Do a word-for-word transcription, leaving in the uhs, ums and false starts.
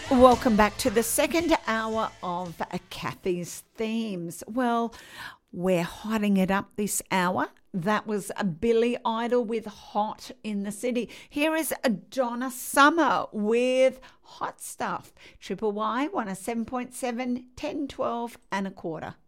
Welcome back to the second hour of Kathy's Themes. Well, we're hotting it up this hour. That was a Billy Idol with Hot in the City. Here is Donna Summer with Hot Stuff. Triple Y, one oh seven point seven, ten, twelve and a quarter.